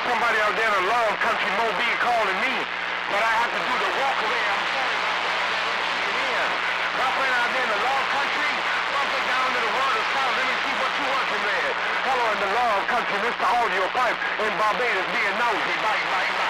somebody out there in the love country, Mobile, calling me. But I have to do the walk away. I'm sorry about that. My friend out there in the love country, bump it down to the world of sound. Let me see what you want from there. Hello in the love country, Mr. Audio Pipe in Barbados being nosy. Bye, bye, bye.